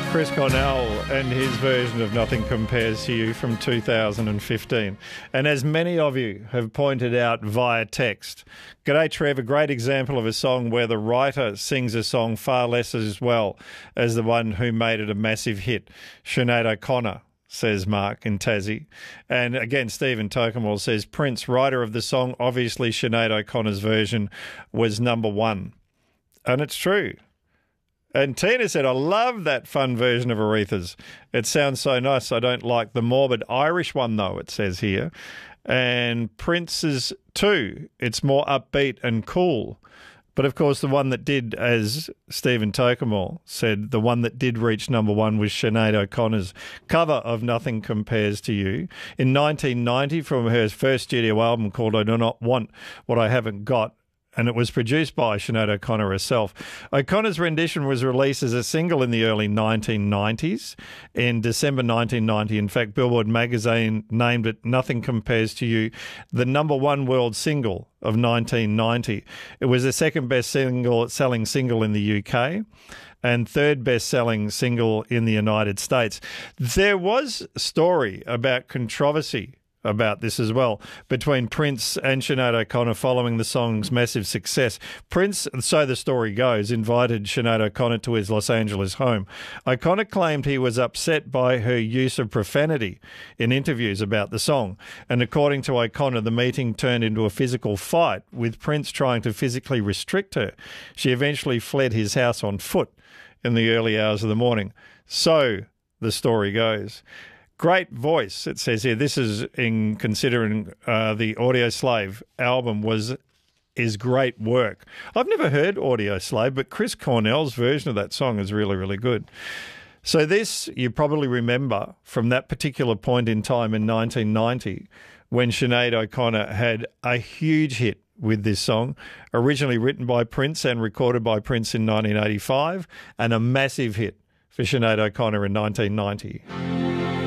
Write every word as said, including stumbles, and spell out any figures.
Chris Cornell and his version of Nothing Compares to You from two thousand fifteen. And as many of you have pointed out via text, G'day Trev, a great example of a song where the writer sings a song far less as well as the one who made it a massive hit, Sinead O'Connor, says Mark in Tassie. And again, Stephen Tokemall says, Prince, writer of the song, obviously Sinead O'Connor's version was number one. And it's true. And Tina said, I love that fun version of Aretha's. It sounds so nice. I don't like the morbid Irish one, though, it says here. And Prince's too. It's more upbeat and cool. But, of course, the one that did, as Stephen Tokemall said, the one that did reach number one was Sinead O'Connor's cover of Nothing Compares to You. In nineteen ninety, from her first studio album called I Do Not Want What I Haven't Got, and it was produced by Sinead O'Connor herself. O'Connor's rendition was released as a single in the early nineteen nineties. In December nineteen ninety, in fact, Billboard magazine named it Nothing Compares to You, the number one world single of nineteen ninety. It was the second best single, selling single in the U K and third best-selling single in the United States. There was a story about controversy about this as well, between Prince and Sinead O'Connor following the song's massive success. Prince, so the story goes, invited Sinead O'Connor to his Los Angeles home. O'Connor claimed he was upset by her use of profanity in interviews about the song. And according to O'Connor, the meeting turned into a physical fight, with Prince trying to physically restrict her. She eventually fled his house on foot in the early hours of the morning. So the story goes. Great voice, it says here. This is in considering uh, the Audio Slave album was is great work. I've never heard Audio Slave, but Chris Cornell's version of that song is really, really good. So this, you probably remember from that particular point in time in nineteen ninety when Sinead O'Connor had a huge hit with this song, originally written by Prince and recorded by Prince in nineteen eighty-five, and a massive hit for Sinead O'Connor in nineteen ninety.